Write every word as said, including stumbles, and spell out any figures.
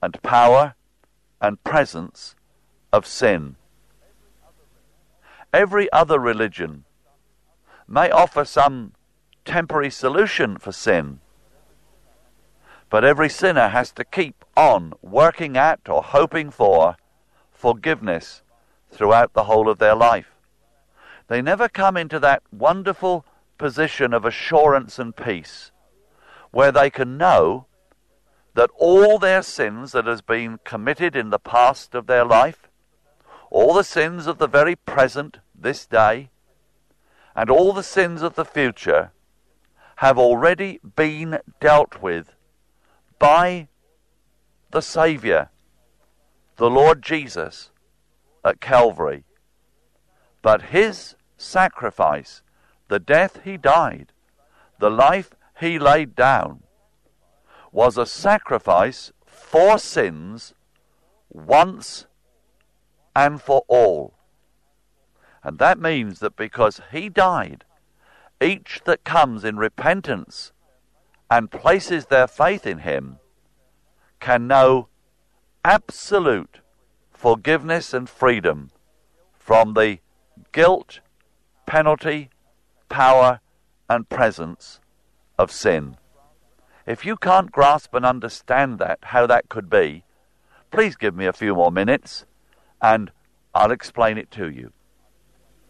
and power and presence of sin. Every other religion may offer some temporary solution for sin, but every sinner has to keep on working at or hoping for forgiveness throughout the whole of their life. They never come into that wonderful position of assurance and peace where they can know that all their sins that has been committed in the past of their life, all the sins of the very present, this day, and all the sins of the future have already been dealt with by the Saviour, the Lord Jesus, at Calvary. But his sacrifice, the death he died, the life he laid down, was a sacrifice for sins once and for all. And that means that because he died, each that comes in repentance and places their faith in him can know absolute forgiveness and freedom from the guilt, penalty, power, and presence of sin. If you can't grasp and understand that, how that could be, please give me a few more minutes and I'll explain it to you.